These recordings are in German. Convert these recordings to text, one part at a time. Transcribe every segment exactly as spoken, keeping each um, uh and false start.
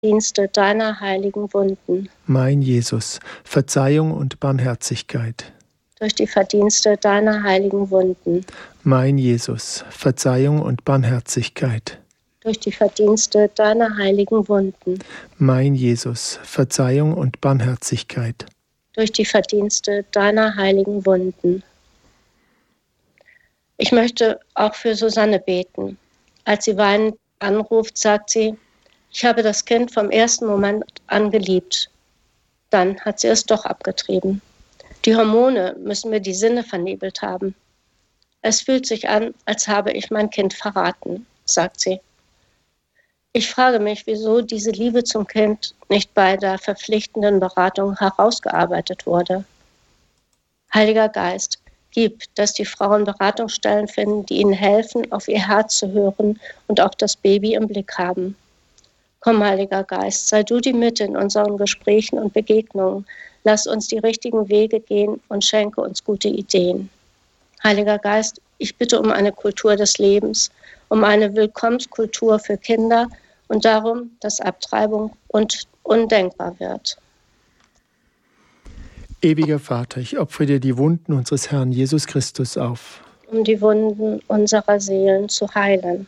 Dienste deiner heiligen Wunden. Mein Jesus, Verzeihung und Barmherzigkeit. Durch die Verdienste deiner heiligen Wunden. Mein Jesus, Verzeihung und Barmherzigkeit. Durch die Verdienste deiner heiligen Wunden. Mein Jesus, Verzeihung und Barmherzigkeit. Durch die Verdienste deiner heiligen Wunden. Ich möchte auch für Susanne beten. Als sie weinend anruft, sagt sie: Ich habe das Kind vom ersten Moment an geliebt. Dann hat sie es doch abgetrieben. Die Hormone müssen mir die Sinne vernebelt haben. Es fühlt sich an, als habe ich mein Kind verraten, sagt sie. Ich frage mich, wieso diese Liebe zum Kind nicht bei der verpflichtenden Beratung herausgearbeitet wurde. Heiliger Geist, gib, dass die Frauen Beratungsstellen finden, die ihnen helfen, auf ihr Herz zu hören und auch das Baby im Blick haben. Komm, Heiliger Geist, sei du die Mitte in unseren Gesprächen und Begegnungen. Lass uns die richtigen Wege gehen und schenke uns gute Ideen. Heiliger Geist, ich bitte um eine Kultur des Lebens, um eine Willkommenskultur für Kinder und darum, dass Abtreibung und undenkbar wird. Ewiger Vater, ich opfere dir die Wunden unseres Herrn Jesus Christus auf. Um die Wunden unserer Seelen zu heilen.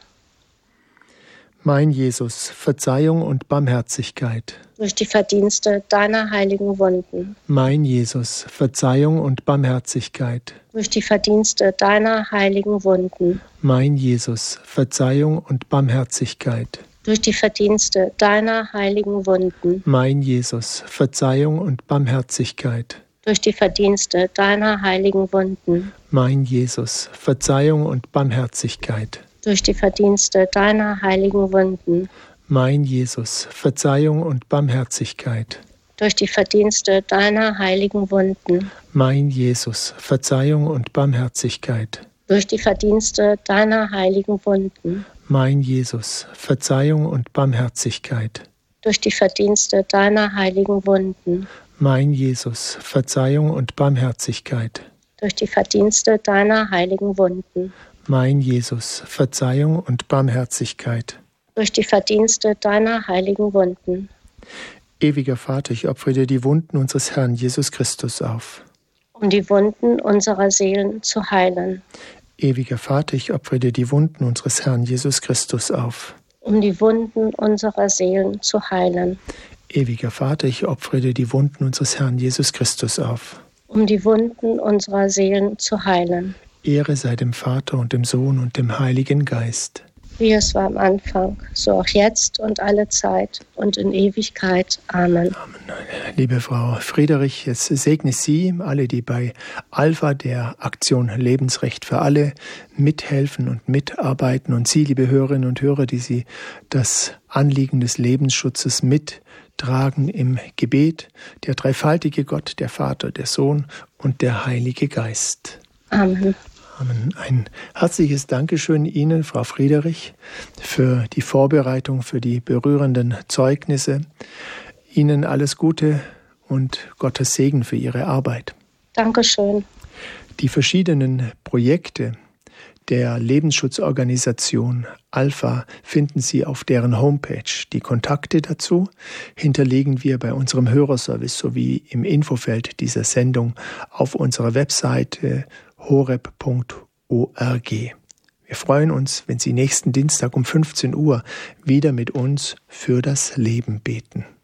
Mein Jesus, Verzeihung und Barmherzigkeit. Durch die Verdienste deiner heiligen Wunden. Mein Jesus, Verzeihung und Barmherzigkeit. Durch die Verdienste deiner heiligen Wunden. Mein Jesus, Verzeihung und Barmherzigkeit. Durch die Verdienste deiner heiligen Wunden. Mein Jesus, Verzeihung und Barmherzigkeit. Durch die Verdienste deiner heiligen Wunden. Mein Jesus, Verzeihung und Barmherzigkeit. Durch die Verdienste deiner heiligen Wunden. Mein Jesus, Verzeihung und Barmherzigkeit. Durch die Verdienste deiner heiligen Wunden. Mein Jesus, Verzeihung und Barmherzigkeit. Durch die Verdienste deiner heiligen Wunden. Mein Jesus, Verzeihung und Barmherzigkeit. Durch die Verdienste deiner heiligen Wunden. Mein Jesus, Verzeihung und Barmherzigkeit. Durch die Verdienste deiner heiligen Wunden. Mein Jesus, Verzeihung und Barmherzigkeit. Durch die Verdienste deiner heiligen Wunden. Ewiger Vater, ich opfere dir die Wunden unseres Herrn Jesus Christus auf. Um die Wunden unserer Seelen zu heilen. Ewiger Vater, ich opfere dir die Wunden unseres Herrn Jesus Christus auf. Um die Wunden unserer Seelen zu heilen. Ewiger Vater, ich opfere dir die Wunden unseres Herrn Jesus Christus auf. Um die Wunden unserer Seelen zu heilen. Ehre sei dem Vater und dem Sohn und dem Heiligen Geist. Wie es war am Anfang, so auch jetzt und alle Zeit und in Ewigkeit. Amen. Amen. Liebe Frau Friederich, jetzt segne Sie, alle, die bei Alpha, der Aktion Lebensrecht für alle, mithelfen und mitarbeiten. Und Sie, liebe Hörerinnen und Hörer, die Sie das Anliegen des Lebensschutzes mittragen im Gebet. Der dreifaltige Gott, der Vater, der Sohn und der Heilige Geist. Amen. Amen. Ein herzliches Dankeschön Ihnen, Frau Friederich, für die Vorbereitung, für die berührenden Zeugnisse. Ihnen alles Gute und Gottes Segen für Ihre Arbeit. Dankeschön. Die verschiedenen Projekte der Lebensschutzorganisation Alpha finden Sie auf deren Homepage. Die Kontakte dazu hinterlegen wir bei unserem Hörerservice sowie im Infofeld dieser Sendung auf unserer Webseite horeb punkt org. Wir freuen uns, wenn Sie nächsten Dienstag um fünfzehn Uhr wieder mit uns für das Leben beten.